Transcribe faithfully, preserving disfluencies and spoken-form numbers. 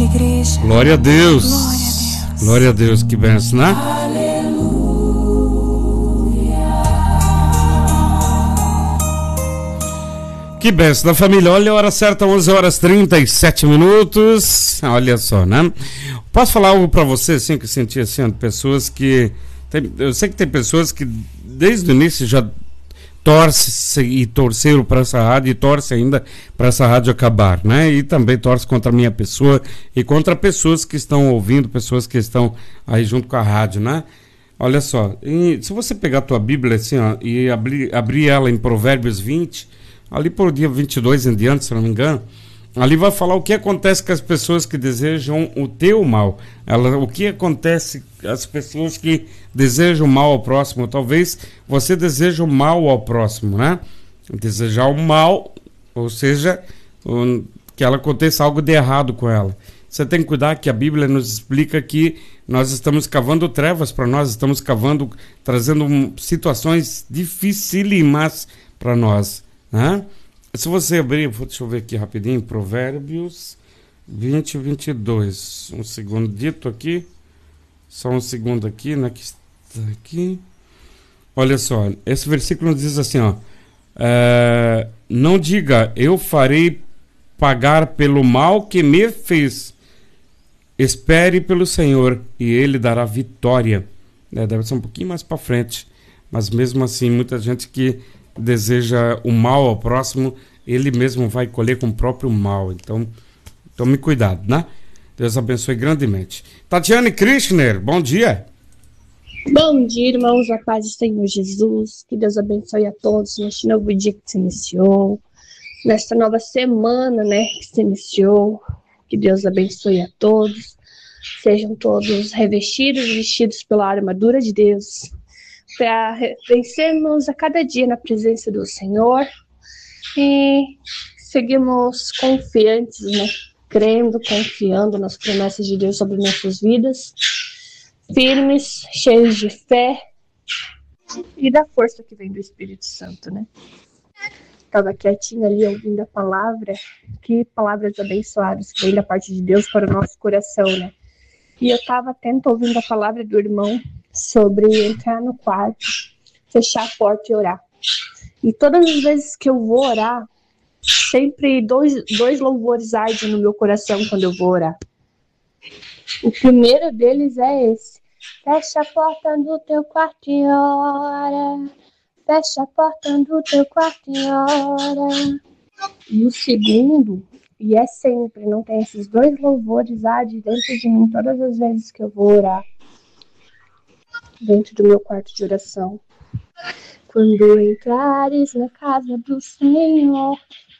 Glória a Deus. Glória a Deus, que benção, né? Que benção da família. Olha a hora certa, onze horas e trinta e sete minutos. Olha só, né? Posso falar algo pra você, assim, que eu senti assim, de pessoas que... Tem, eu sei que tem pessoas que desde o início já torce e torceram para essa rádio e torce ainda para essa rádio acabar, né? E também torce contra a minha pessoa e contra pessoas que estão ouvindo, pessoas que estão aí junto com a rádio, né? Olha só, e se você pegar a tua Bíblia assim, ó, e abrir, abrir ela em Provérbios vinte, ali por dia vinte e dois em diante, se não me engano, ali vai falar o que acontece com as pessoas que desejam o teu mal. Ela, o que acontece com as pessoas que desejam mal ao próximo. Talvez você deseje o mal ao próximo, né? Desejar o mal, ou seja, um, que ela aconteça algo de errado com ela. Você tem que cuidar que a Bíblia nos explica que nós estamos cavando trevas para nós, estamos cavando, trazendo um, situações dificílimas para nós, né? Se você abrir, deixa eu ver aqui rapidinho, Provérbios vinte, vinte e dois. Um segundo dito aqui. Só um segundo aqui, né? Que está aqui. Olha só, esse versículo diz assim, ó. É, não diga, eu farei pagar pelo mal que me fez. Espere pelo Senhor e Ele dará vitória. É, deve ser um pouquinho mais para frente. Mas mesmo assim, muita gente que deseja o mal ao próximo, ele mesmo vai colher com o próprio mal. Então, tome cuidado, né? Deus abençoe grandemente. Tatiane Krishner, bom dia. Bom dia, irmãos, a paz do Senhor Jesus. Que Deus abençoe a todos neste novo dia que se iniciou, nesta nova semana, né, que se iniciou. Que Deus abençoe a todos. Sejam todos revestidos e vestidos pela armadura de Deus, para vencermos a cada dia na presença do Senhor e seguimos confiantes, né? Crendo, confiando nas promessas de Deus sobre nossas vidas, firmes, cheios de fé e da força que vem do Espírito Santo, né? Estava quietinha ali ouvindo a palavra, que palavras abençoadas que vem da parte de Deus para o nosso coração, né? E eu estava atento ouvindo a palavra do irmão sobre entrar no quarto, fechar a porta e orar. E todas as vezes que eu vou orar, sempre dois, dois louvores ardem no meu coração quando eu vou orar. O primeiro deles é esse: fecha a porta do teu quarto e ora, fecha a porta do teu quarto e ora. E o segundo, e é sempre, não tem esses dois louvores ardem dentro de mim todas as vezes que eu vou orar, dentro do meu quarto de oração. Quando entrares na casa do Senhor,